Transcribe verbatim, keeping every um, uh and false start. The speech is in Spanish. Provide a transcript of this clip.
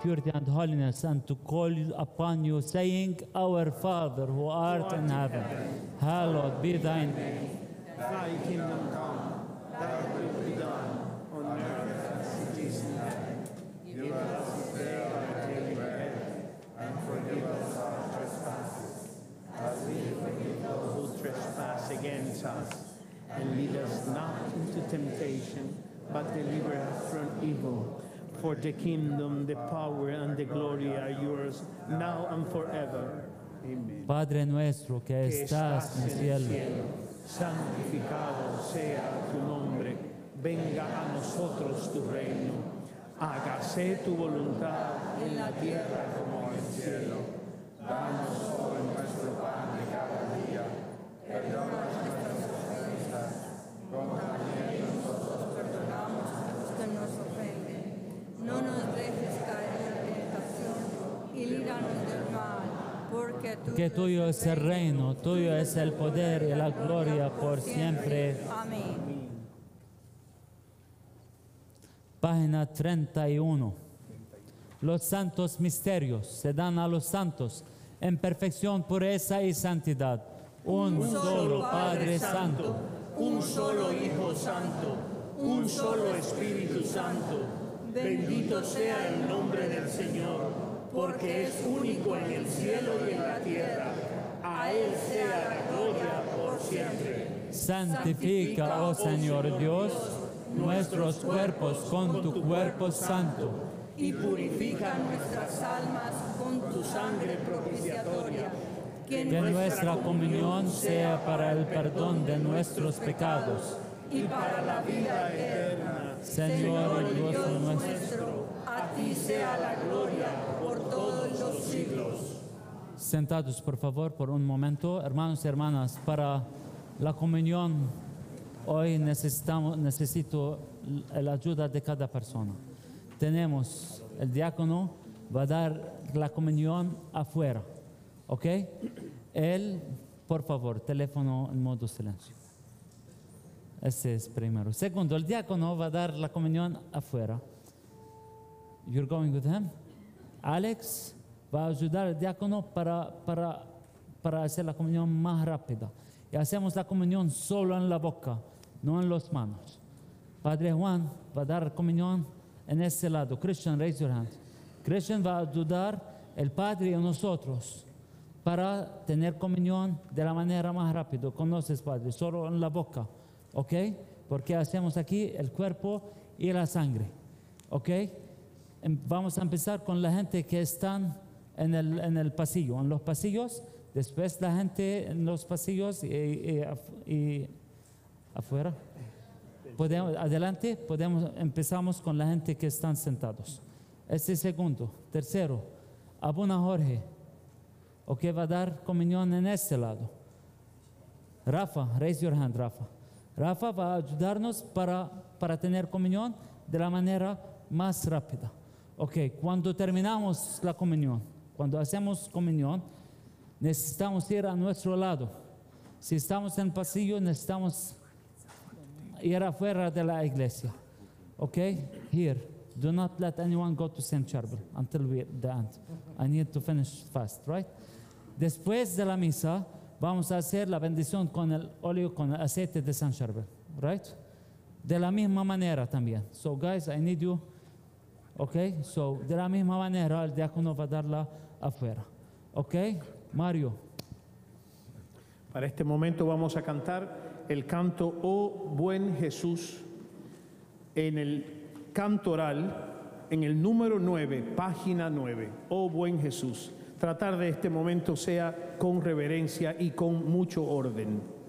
purity and holiness, and to call upon you, saying, Our Father, who art in heaven, hallowed be thy name. Thy kingdom come, thy will be done, on earth as it is in heaven. Give us this day our daily bread, and forgive us our trespasses, as we forgive those who trespass against us. And lead us not into temptation, but deliver us from evil. For the kingdom, the power, and the glory are yours, now and forever. Amen. Padre nuestro que Que estás en el cielo, santificado sea tu nombre, venga a nosotros tu reino, hágase tu voluntad en la tierra como en el cielo. Danos hoy nuestro pan de cada día, perdona nuestras ofensas, como también nosotros perdonamos a los que nos ofenden. No nos dejes caer en la tentación y líbranos del mal. que tuyo es el reino, tuyo es el poder y la gloria por siempre. Amén. Página treinta y uno. Los santos misterios se dan a los santos en perfección, pureza y santidad. Un, un solo Padre Santo, un solo Hijo Santo, un solo Espíritu Santo. Bendito sea el nombre del Señor, porque es único en el cielo y en la tierra. A Él sea la gloria por siempre. Santifica, oh Señor Dios, nuestros cuerpos con tu cuerpo santo, y purifica nuestras almas con tu sangre propiciatoria. Que nuestra comunión sea para el perdón de nuestros pecados y para la vida eterna. Señor y Dios nuestro, a ti sea la gloria por todos los siglos. Sentados, por favor, por un momento. Hermanos y hermanas, para la comunión, hoy necesitamos, necesito la ayuda de cada persona. Tenemos, el diácono va a dar la comunión afuera, ¿ok? Él, por favor, teléfono en modo silencio. Ese es primero. Segundo, el diácono va a dar la comunión afuera. You're going with him. Alex va a ayudar al diácono para, para, para hacer la comunión más rápida. Y hacemos la comunión solo en la boca, no en las manos. Padre Juan va a dar comunión en ese lado. Christian, raise your hand. Christian va a ayudar el Padre y nosotros para tener comunión de la manera más rápida. Conoces, Padre, solo en la boca. ¿Ok? Porque hacemos aquí el cuerpo y la sangre. ¿Ok? Vamos a empezar con la gente que están en el, en el pasillo, en los pasillos. Después la gente en los pasillos y, y, y afuera. Podemos, adelante, podemos, empezamos con la gente que están sentados. Este segundo. Tercero, Abuna Jorge. ¿Ok? Va a dar comunión en este lado. Rafa, raise your hand, Rafa. Rafa va a ayudarnos para, para tener comunión de la manera más rápida. Ok, cuando terminamos la comunión, cuando hacemos comunión, necesitamos ir a nuestro lado. Si estamos en el pasillo, necesitamos ir afuera de la iglesia. Ok, here, do not let anyone go to Saint Charbel until we, the end. I need to finish fast, right? Después de la misa, vamos a hacer la bendición con el óleo, con el aceite de San Charbel, right? De la misma manera también. So guys, I need you, okay? So de la misma manera el diácono va a darla afuera, okay? Mario. Para este momento vamos a cantar el canto Oh Buen Jesús en el canto oral, en el número nueve, página nueve. Oh Buen Jesús. Tratar de este momento sea con reverencia y con mucho orden.